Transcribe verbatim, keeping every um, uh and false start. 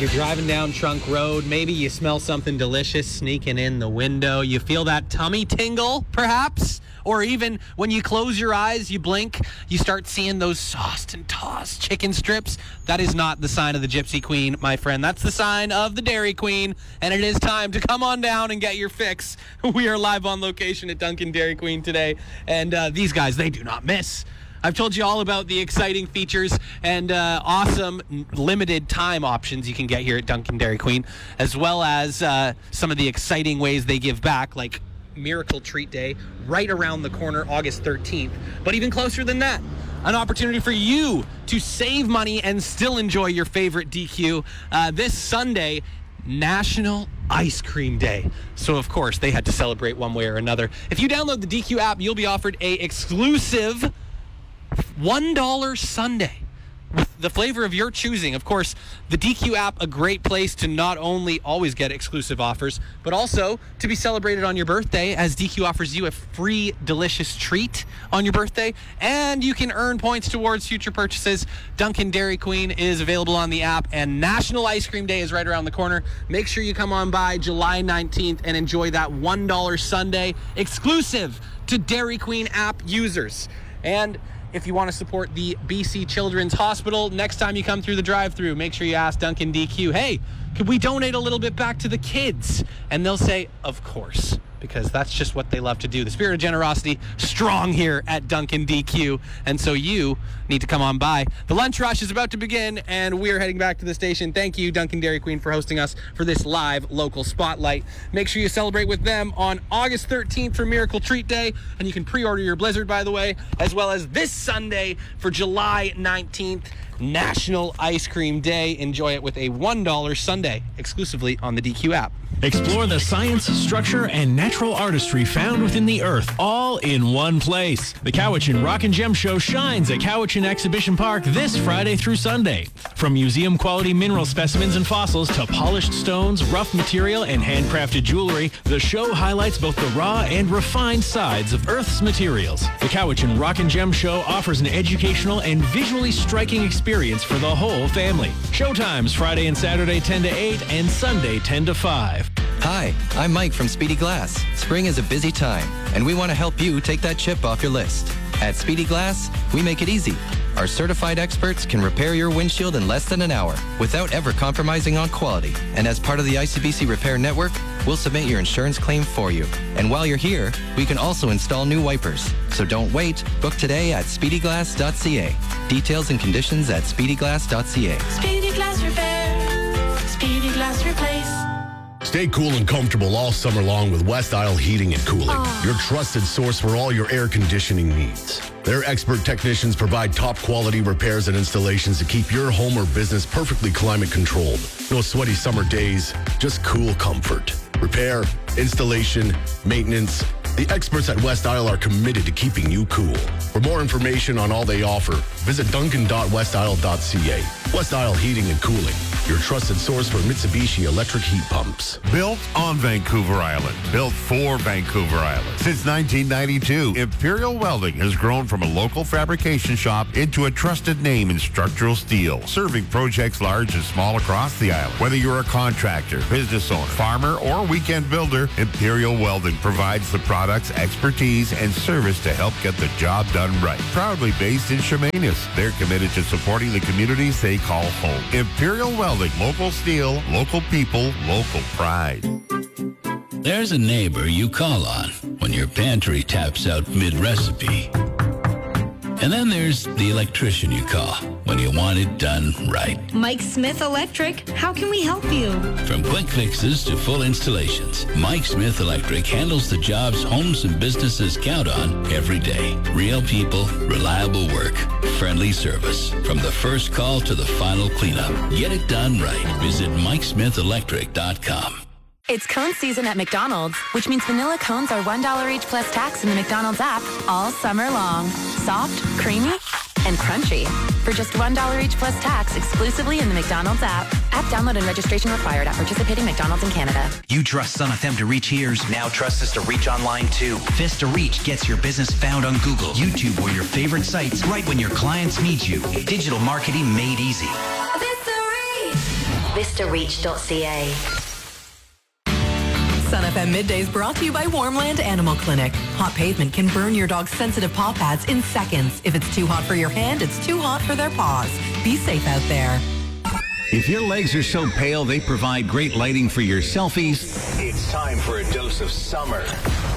You're driving down Trunk Road. Maybe you smell something delicious sneaking in the window. You feel that tummy tingle, perhaps? Or even when you close your eyes, you blink, you start seeing those sauced and tossed chicken strips. That is not the sign of the Gypsy Queen, my friend. That's the sign of the Dairy Queen. And it is time to come on down and get your fix. We are live on location at Dunkin' Dairy Queen today. And uh, these guys, they do not miss. I've told you all about the exciting features and uh, awesome limited time options you can get here at Dunkin' Dairy Queen, as well as uh, some of the exciting ways they give back, like Miracle Treat Day right around the corner, August thirteenth. But even closer than that, an opportunity for you to save money and still enjoy your favorite D Q uh, this Sunday, National Ice Cream Day. So of course they had to celebrate one way or another. If you download the D Q app, you'll be offered a exclusive one dollar sundae with the flavor of your choosing. Of course, the D Q app, a great place to not only always get exclusive offers, but also to be celebrated on your birthday, as D Q offers you a free delicious treat on your birthday, and you can earn points towards future purchases. Dunkin' Dairy Queen is available on the app, and National Ice Cream Day is right around the corner. Make sure you come on by July nineteenth and enjoy that one dollar sundae exclusive to Dairy Queen app users. And if you want to support the B C Children's Hospital, next time you come through the drive-thru, make sure you ask Dunkin' D Q, hey, could we donate a little bit back to the kids? And they'll say, of course, because that's just what they love to do. The spirit of generosity, strong here at Dunkin' D Q, and so you need to come on by. The lunch rush is about to begin, and we are heading back to the station. Thank you, Dunkin' Dairy Queen, for hosting us for this live local spotlight. Make sure you celebrate with them on August thirteenth for Miracle Treat Day, and you can pre-order your Blizzard, by the way, as well as this Sunday for July nineteenth, National Ice Cream Day. Enjoy it with a one dollar sundae exclusively on the D Q app. Explore the science, structure, and natural artistry found within the earth, all in one place. The Cowichan Rock and Gem Show shines at Cowichan Exhibition Park this Friday through Sunday. From museum-quality mineral specimens and fossils to polished stones, rough material, and handcrafted jewelry, the show highlights both the raw and refined sides of Earth's materials. The Cowichan Rock and Gem Show offers an educational and visually striking experience for the whole family. Showtimes Friday and Saturday ten to eight and Sunday ten to five. Hi, I'm Mike from Speedy Glass. Spring is a busy time, and we want to help you take that chip off your list. At Speedy Glass, we make it easy. Our certified experts can repair your windshield in less than an hour without ever compromising on quality. And as part of the I C B C Repair Network, we'll submit your insurance claim for you. And while you're here, we can also install new wipers. So don't wait. Book today at speedy glass dot c a. Details and conditions at speedy glass dot c a. Speedy Glass Repair. Speedy Glass Replace. Stay cool and comfortable all summer long with West Isle Heating and Cooling, oh. your trusted source for all your air conditioning needs. Their expert technicians provide top quality repairs and installations to keep your home or business perfectly climate controlled. No sweaty summer days, just cool comfort. Repair, installation, maintenance. The experts at West Isle are committed to keeping you cool. For more information on all they offer, visit duncan dot west isle dot c a. West Isle Heating and Cooling, your trusted source for Mitsubishi electric heat pumps. Built on Vancouver Island. Built for Vancouver Island. Since nineteen ninety-two, Imperial Welding has grown from a local fabrication shop into a trusted name in structural steel, serving projects large and small across the island. Whether you're a contractor, business owner, farmer, or weekend builder, Imperial Welding provides the products, expertise, and service to help get the job done right. Proudly based in Chemainus, they're committed to supporting the communities they call home. Imperial Welding, local steel, local people, local pride. There's a neighbor you call on when your pantry taps out mid-recipe. And then there's the electrician you call when you want it done right. Mike Smith Electric, how can we help you? From quick fixes to full installations, Mike Smith Electric handles the jobs homes and businesses count on every day. Real people, reliable work, friendly service. From the first call to the final cleanup. Get it done right. Visit mike smith electric dot com. It's cone season at McDonald's, which means vanilla cones are one dollar each plus tax in the McDonald's app all summer long. Soft, creamy, and crunchy. For just one dollar each plus tax exclusively in the McDonald's app. App download and registration required at participating McDonald's in Canada. You trust Son F M to reach ears. Now trust us to reach online too. Fist to Reach gets your business found on Google, YouTube, or your favorite sites right when your clients need you. Digital marketing made easy. Fist to Reach. vista reach dot c a. Sun F M Middays brought to you by Warmland Animal Clinic. Hot pavement can burn your dog's sensitive paw pads in seconds. If it's too hot for your hand, it's too hot for their paws. Be safe out there. If your legs are so pale they provide great lighting for your selfies, it's time for a dose of summer.